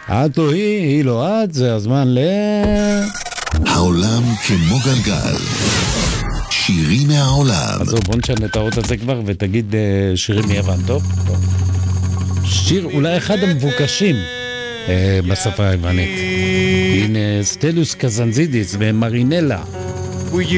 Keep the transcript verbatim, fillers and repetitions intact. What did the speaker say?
את או היא, היא לא את, זה הזמן ל... העולם כמו גלגל. שירים מהעולם. אז זהו, בוא נשנה את האות הזה כבר ותגיד uh, שירים מיוון, טוב? טוב. שיר אולי אחד המבוקשים uh, בשפה היוונית. הנה סטליוס קזנזידיס ומרינלה.